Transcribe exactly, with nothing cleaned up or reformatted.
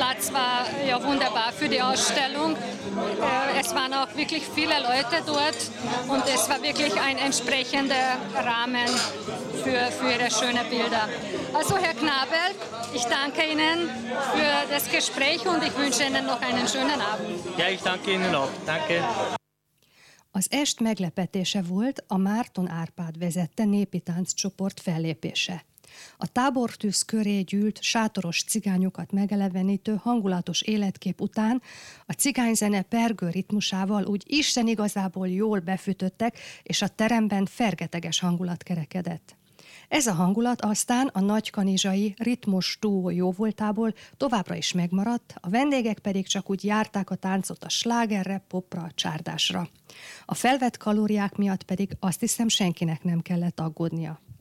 Platz war ja wunderbar für die Ausstellung. Es waren auch wirklich viele Leute dort und es war wirklich ein entsprechender Rahmen für, für Ihre schönen Bilder. Also Herr Knabel, ich danke Ihnen für das Gespräch und ich wünsche Ihnen noch einen schönen Abend. Ja, ich danke Ihnen auch. Danke. Az est meglepetése volt a Márton Árpád vezette népi tánccsoport fellépése. A tábortűz köré gyűlt sátoros cigányokat megelevenítő hangulatos életkép után a cigányzene pergő ritmusával úgy Isten igazából jól befütöttek, és a teremben fergeteges hangulat kerekedett. Ez a hangulat aztán a nagykanizsai ritmus duó jóvoltából továbbra is megmaradt, a vendégek pedig csak úgy járták a táncot a slágerre, popra, csárdásra. A felvett kalóriák miatt pedig azt hiszem senkinek nem kellett aggódnia.